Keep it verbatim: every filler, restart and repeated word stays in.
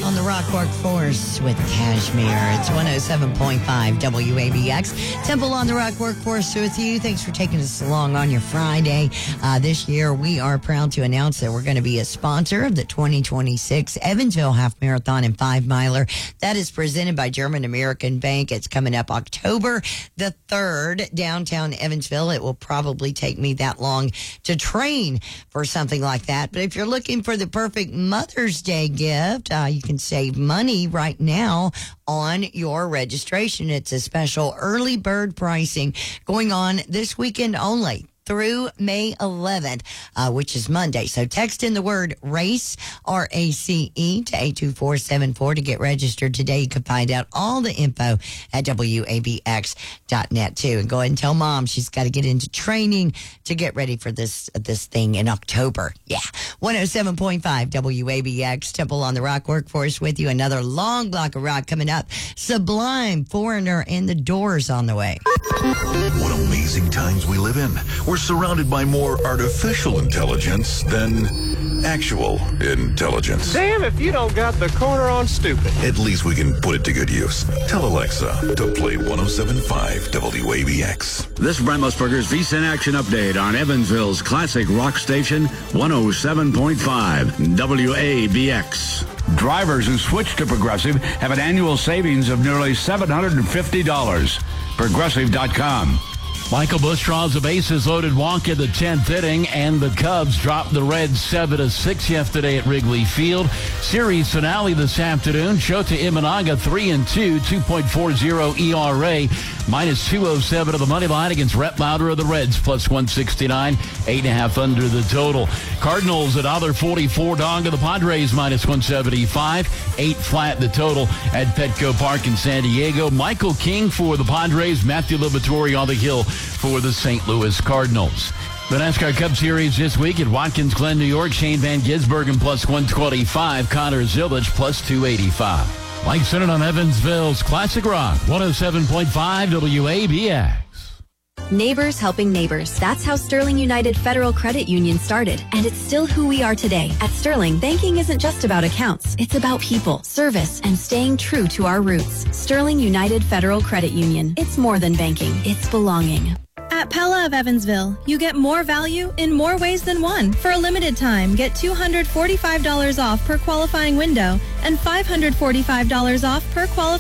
on the Rock Workforce with Cashmere. It's one oh seven point five W A B X. Temple on the Rock Workforce with you. Thanks for taking us along on your Friday. Uh, this year, we are proud to announce that we're going to be a sponsor of the twenty twenty-six Evansville Half Marathon and Five Miler. That is presented by German American Bank. It's coming up October the third, downtown Evansville. It will probably take me that long to train for something like that. But if you're looking for the perfect Mother's Day gift, uh, you can save money right now on your registration. It's a special early bird pricing going on this weekend only through May eleventh, uh, which is Monday. So text in the word RACE, R A C E, to eight two four seven four to get registered today. You can find out all the info at W A B X dot net too. And go ahead and tell Mom she's got to get into training to get ready for this this thing in October. Yeah. one oh seven point five W A B X, Temple on the Rock Workforce with you. Another long block of rock coming up. Sublime, Foreigner, and The Doors on the way. What amazing times we live in. We're surrounded by more artificial intelligence than actual intelligence. Damn if you don't got the corner on stupid. At least we can put it to good use. Tell Alexa to play one oh seven point five W A B X. This is Brent Musburger's VSiN Action Update on Evansville's classic rock station, one oh seven point five W A B X. Drivers who switch to Progressive have an annual savings of nearly seven hundred fifty dollars. Progressive dot com. Michael Busch draws a bases-loaded walk in the tenth inning, and the Cubs dropped the Reds seven to six yesterday at Wrigley Field. Series finale this afternoon. Shota Imanaga three and two, two point four oh E R A, minus two oh seven of the money line against Rhett Lauder of the Reds, plus one sixty-nine, eight and a half under the total. Cardinals at one forty-four dog of the Padres, minus one seventy-five, eight flat the total at Petco Park in San Diego. Michael King for the Padres, Matthew Liberatore on the hill for the Saint Louis Cardinals. The NASCAR Cup Series this week at Watkins Glen, New York. Shane Van Gisbergen plus one twenty-five. Connor Zilic plus two eighty-five. Mike Sennett on Evansville's Classic Rock, one oh seven point five W A B X. Neighbors helping neighbors. That's how Sterling United Federal Credit Union started, and it's still who we are today. At Sterling, banking isn't just about accounts. It's about people, service, and staying true to our roots. Sterling United Federal Credit Union. It's more than banking. It's belonging. At Pella of Evansville, you get more value in more ways than one. For a limited time, get two hundred forty-five dollars off per qualifying window and five hundred forty-five dollars off per qualifying